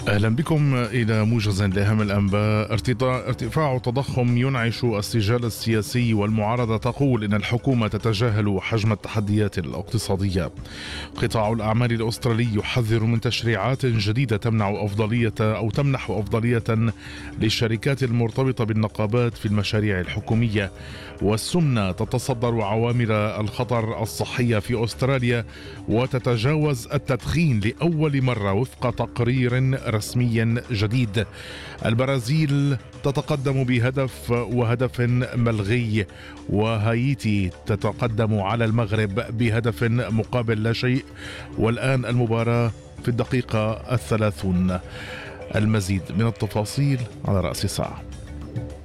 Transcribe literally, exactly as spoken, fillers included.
أهلا بكم إلى موجز لأهم الأنباء. ارتفاع تضخم ينعش السجال السياسي، والمعارضة تقول إن الحكومة تتجاهل حجم التحديات الاقتصادية. قطاع الأعمال الأسترالي يحذر من تشريعات جديدة تمنع أفضلية أو تمنح أفضلية للشركات المرتبطة بالنقابات في المشاريع الحكومية. والسمنة تتصدر عوامل الخطر الصحية في أستراليا، وتتجاوز التدخين لأول مرة وفق تقرير رسمي جديد. البرازيل تتقدم بهدف وهدف ملغي، وهايتي تتقدم على المغرب بهدف مقابل لا شيء. والآن المباراة في الدقيقة الثلاثون. المزيد من التفاصيل على رأس الساعة.